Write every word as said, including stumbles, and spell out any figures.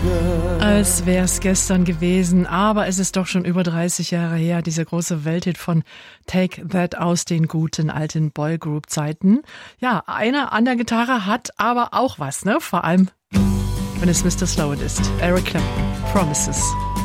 Als wär's gestern gewesen, aber es ist doch schon über dreißig Jahre her, dieser große Welthit von Take That aus den guten alten Boygroup-Zeiten. Ja, einer an der Gitarre hat aber auch was, ne? Vor allem, wenn es Mister Sloan ist. Eric Clapton, Promises.